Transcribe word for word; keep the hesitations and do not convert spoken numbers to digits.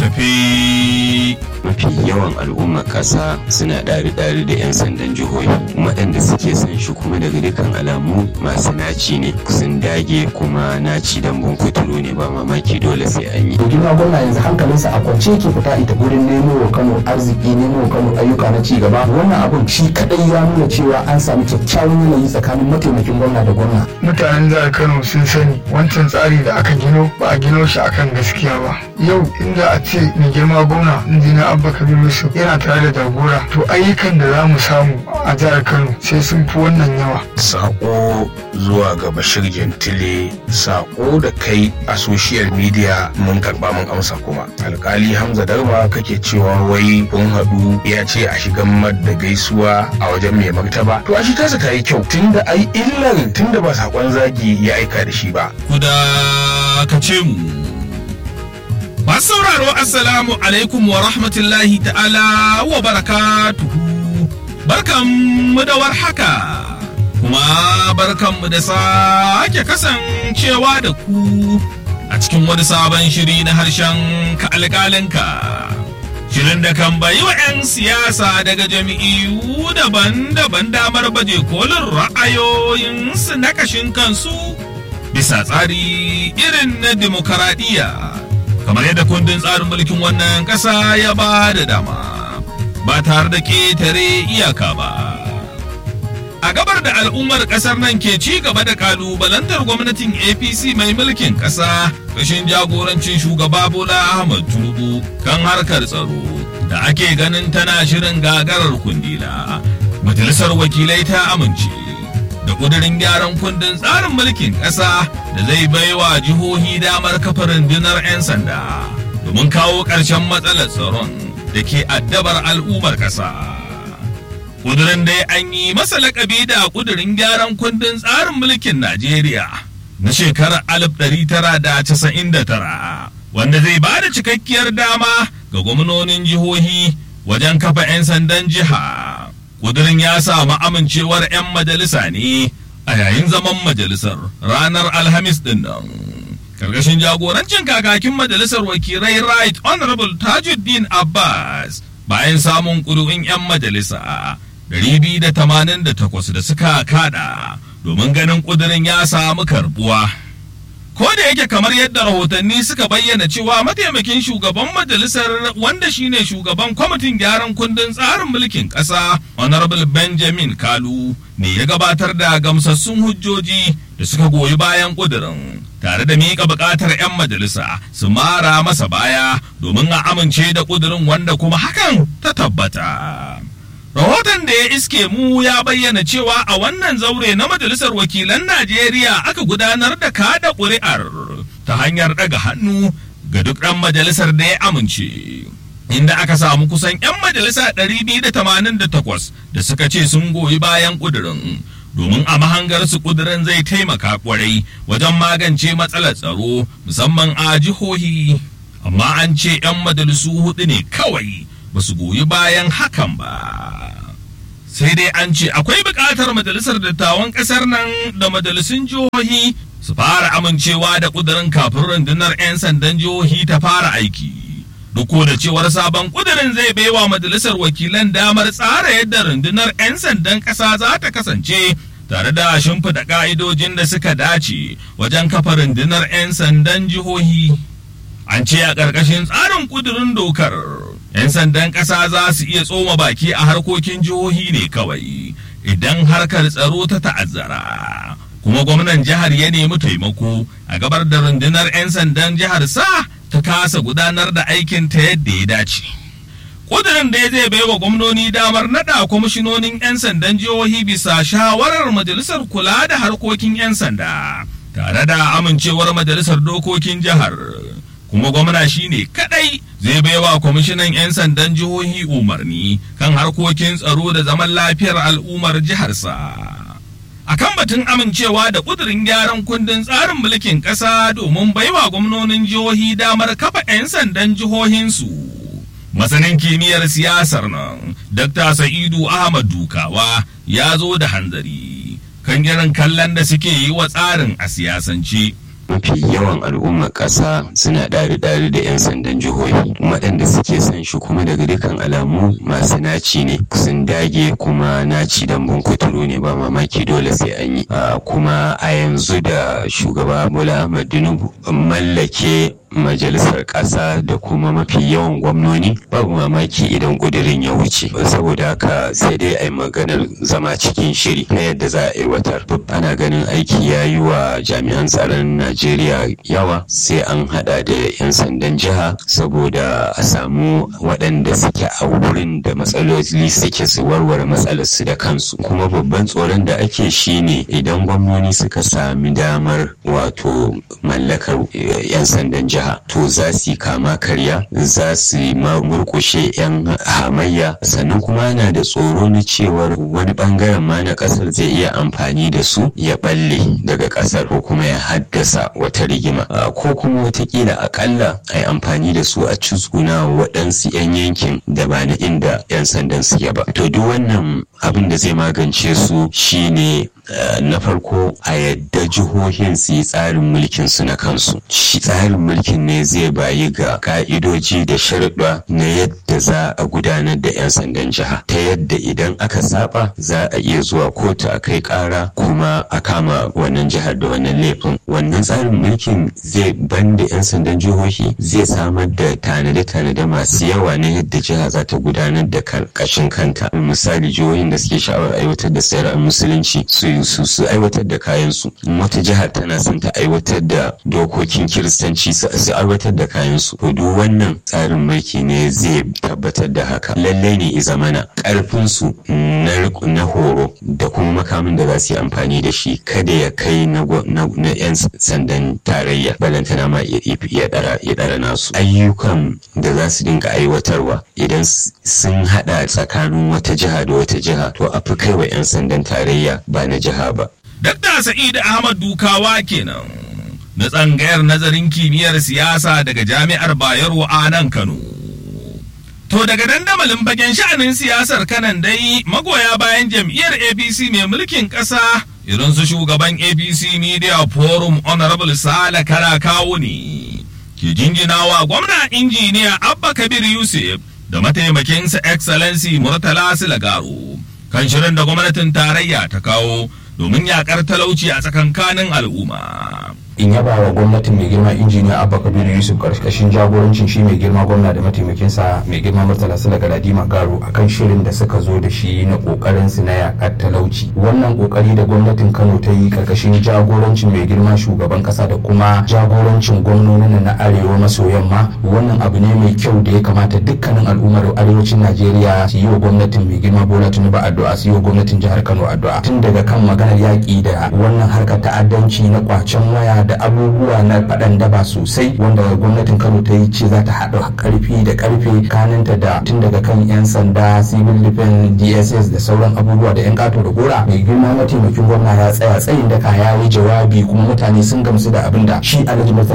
tafi. Mafi yawan al'ummar ƙasa suna ɗari-ɗari da 'yan sandan jihohi, waɗanda suke son shi kuma daga dukkan alamu masu naci ne, sun dage kuma naci dan kuturu ne, ba mamaki dole sai an yi. Gina gwamna yanzu hankalinsa a kwance yake fita ita gurin nemo wa Kano arziki, nemo wa Kano ayyuka na ci gaba. Wannan abun shi kadai ya nuna cewa an samu kyakkyawan yanayi tsakanin mataimakin gwamna da gwamna. Mutanen jihar Kano sun sani wancan tsari da aka gino ba a gino shi akan gaskiya ba. Yau inda a ce mai girma gwamna injiniya Abba Kabir Yusuf yana tare da jagora, to ayyukan da za mu samu a jihar Kano sai sun fi wannan yawa. Sako zuwa ga Bashir Gentile, sako da kai a social media mun karba mun amsa kuma. Alkali Hamza Darma kake cewa wai kun haɗu ya ce a shigan mad da gaisuwa a wajen mai martaba. To a shi tasa ta yi kyau tunda ai illar tunda ba sakon zagi ya aika da shi ba. Kuda ka ce mu. Masu sauraro assalamu alaikum wa rahmatullahi ta'ala wa barakatuhu. Barkanmu da warhaka. Kuma barkanmu da sake kasancewa da ku a cikin wani sabon shiri na harshen ka alƙalinka. Shirin da kan bayi wa 'yan siyasa daga jami'u daban-daban damar baje kolin ra'ayoyinsu na kashin kansu bisa tsari irin na demokaradiyya. Kamar yadda kundin tsarin mulkin wannan ƙasa ya ba da dama ba tare da ƙetare iyaka ba. A gabar da al'ummar ƙasar nan ke ci gaba da ƙalubalantar gwamnatin A P C mai mulkin ƙasa rashin jagorancin shugaba Bola Ahmad Tinubu kan harkar tsaro da ake ganin tana shirin gagarar kundila. Majalisar wakilai ta amince da ƙudurin gyaran kundin tsarin mulkin ƙasa da zai baiwa jihohi damar kafa rundunar 'yan sanda domin kawo ƙarshen matsalar tsaron da ke addabar al'ummar ƙasa. Ƙudurin dai an yi masa laƙabi da ƙudurin gyaran kundin tsarin mulkin Najeriya na shekarar alif ɗari tara da casa'in da tara, wanda zai ba da cikakkiyar dama ga gwamnonin jihohi wajen kafa 'yan sandan jiha. Ƙudurin ya samu amincewar 'yan majalisa ne a yayin zaman majalisar ranar Alhamis ɗin nan. Karkashin jagorancin kakakin majalisar wakilai Right Honorable Tajuddin Abbas, bayan samun ƙuri'un 'yan majalisa ɗari biyu da tamanin da takwas da suka kada domin ganin ƙudurin ya samu karbuwa. Ko da yake kamar yadda rahotanni suka bayyana cewa mataimakin shugaban majalisar wanda shine shugaban kwamitin gyaran kundin tsarin mulkin ƙasa Honorable Benjamin Kalu ne ya gabatar da gamsassun hujjoji da suka goyi bayan ƙudurin tare da miƙa buƙatar 'yan majalisa su mara masa baya domin a amince da ƙudurin wanda kuma hakan ta tabbata. Rahoton da ya iske mu ya bayyana cewa a wannan zaure na Majalisar Wakilan Najeriya aka gudanar da kada ƙuri'ar ta hanyar ɗaga hannu ga duk ɗan majalisar da ya amince, inda aka samu kusan 'yan majalisa ɗari biyu da tamanin da takwas da suka ce sun goyi bayan ƙudurin, domin a mahangarsu ƙudurin zai taimaka ƙwarai wajen magance matsalar tsaro musamman a jihohi. Amma an ce 'yan majalisu hudu ne kawai ba su goyi bayan hakan ba. Sai dai an ce akwai buƙatar majalisar dattawan ƙasar nan da majalisun jihohi su fara amincewa da ƙudurin kafin rundunar 'yan sandan jihohi ta fara aiki. Duk da cewar sabon ƙudurin zai baiwa majalisar wakilan damar tsara yadda rundunar 'yan sandan ƙasa za ta kasance tare da shimfiɗa ƙa'idojin da suka dace wajen kafa rundunar 'yan sandan jihohi. An ce a ƙarƙashin tsarin ƙudurin dokar 'yan sandan ƙasa za su iya tsoma baki a harkokin jihohi ne kawai idan harkar tsaro ta ta'azzara, kuma gwamnan jihar ya nemi taimako a gabar da rundunar 'yan sandan jihar sa ta kasa gudanar da aikin ta yadda ya dace. Ƙudurin da zai baiwa gwamnoni damar naɗa kwamishinonin 'yan sandan jihohi bisa shawarar majalisar kula da harkokin 'yan sanda tare da amincewar majalisar dokokin jihar. Kuma gwamna shi ne kadai zai baiwa kwamishinan 'yan sandan jihohi umarni kan harkokin tsaro da zaman lafiyar al'ummar jiharsa. A kan batun amincewa da ƙudurin gyaran kundin tsarin mulkin ƙasa domin baiwa gwamnonin jihohi damar kafa 'yan sandan jihohinsu, masanin kimiyyar siyasar nan Dakta Sa'idu Ahmad Dukawa ya zo da hanzari kan irin kallon da suke yi wa tsarin a siyasance. mafi yawan al'ummar ƙasa suna ɗari-ɗari da 'yan sandan jihohi, waɗanda suke son shi kuma daga dukkan alamu masu naci ne, sun dage kuma naci dambun kuturu ne, ba mamaki dole sai an yi. Kuma a yanzu da shugaba Bola Ahmed Tinubu mallake majalisar ƙasa da kuma mafi yawan gwamnoni, babu mamaki idan ƙudurin ya wuce. Saboda haka sai dai a yi maganar zama cikin shiri na yadda za a aiwatar. Ana ganin aiki ya yi wa jami'an tsaron Najeriya yawa, sai an hada da 'yan sandan jiha saboda a samu waɗanda suke a wurin da matsaloli suke su warware matsalarsu da kansu. Kuma babban tsoron da ake shine idan gwamnoni suka sami damar wato mallakar 'yan sandan jiha, to za su yi kama karya, za su yi murkushe 'yan hamayya, sannan kuma ana da tsoro na cewar wani bangaren ma na kasar zai iya amfani da su ya balle daga kasar ko kuma ya haddasa wata rigima, ko kuma watakila akalla a yi amfani da su a cizguna waɗansu 'yan yankin da ba na inda 'yan sandan suke ba. To duk wannan abin da zai magance su shine Uh, na farko a yadda jihohin su yi tsarin mulkin su na kansu. Shi tsarin mulkin ne zai bayi ga ka'idoji da sharuɗa na yadda za a gudanar da 'yan sandan jiha, ta yadda idan aka saba za a iya zuwa kotu a kai ƙara kuma a kama wannan jihar da wannan laifin. Wannan tsarin mulkin zai banda 'yan sandan jihohi, zai samar da tanade-tanade masu yawa na yadda jiha za ta gudanar da karkashin kanta. Misali, jihohin da suke sha'awar aiwatar da shari'ar musulunci su su su aiwatar da kayansu, wata jihar tana son ta aiwatar da dokokin kiristanci su aiwatar da kayansu. To duk wannan tsarin mulki ne zai tabbatar da haka. Lallai ne i zamana karfin su na na horo da kuma makamin da za su yi amfani da shi kada ya kai na na 'yan sandan tarayya, balantana ma ya dara ya dara nasu. Ayyukan da za su dinga aiwatarwa idan sun hada tsakanin wata jiha da wata jiha, to a fi kai wa 'yan sandan tarayya ba na jiha ba. Dakta Sa'id Ahmad Dukawa kenan na tsangayar nazarin kimiyyar siyasa daga Jami'ar Bayero a nan Kano. To daga dandamalin bagen sha'anin siyasar kanan dai, magoya bayan jam'iyyar A P C mai mulkin ƙasa irin su shugaban A P C Media Forum Honorable Sale Karakawo ne ke jinjinawa gwamna injiniya Abba Kabir Yusuf da mataimakinsa Excellency Murtala Silagaro kan shirin da gwamnatin tarayya ta kawo domin yakar talauci a tsakankanin al'umma. in yaba wa gwamnatin mai girma injiniya Abba Kabir Yusuf karkashin jagorancin shi mai girma gwamna da mataimakinsa mai girma Murtala Silagaro Garo akan shirin da suka zo da shi na kokarin su na yakar talauci. Wannan kokari da gwamnatin Kano ta yi karkashin jagorancin mai girma shugaban kasa da kuma jagorancin gwamnonin na arewa maso yamma, wannan abu ne mai kyau da ya kamata dukkanin al'ummar arewacin Najeriya su yi wa gwamnatin mai girma Bola Tinubu addu'a, su yi wa gwamnatin jihar Kano addu'a, tun daga kan maganar yaki da wannan harkar ta'addanci na kwacen waya da abubuwa na faɗan daba sosai wanda gwamnatin Kano ta yi ce za ta haɗa karfi da karfe kaninta da tun daga kan 'yan sanda, civil defense, D S S da sauran abubuwa da 'yan kato da gora. Mai girma mataimakin gwamna ya tsaya tsayin daka ya yi jawabi kuma mutane sun gamsu da abin da shi Alhaji